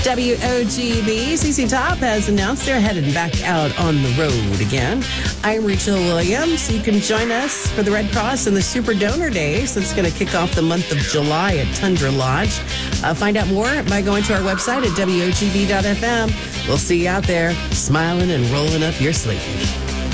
WOGB, CC Top has announced they're headed back out on the road again. I'm Rachel Williams. You can join us for the Red Cross and the Super Donor Days. That's going to kick off the month of July at Tundra Lodge. Find out more by going to our website at WOGB.FM. We'll see you out there smiling and rolling up your sleeve.